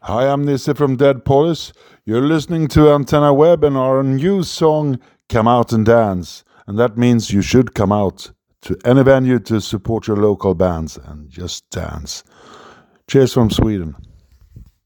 Hi, I'm Nisse from Dead Polis. You're listening to Antenna Web and our new song, Come Out and Dance. And that means you should come out to any venue to support your local bands and just dance. Cheers from Sweden.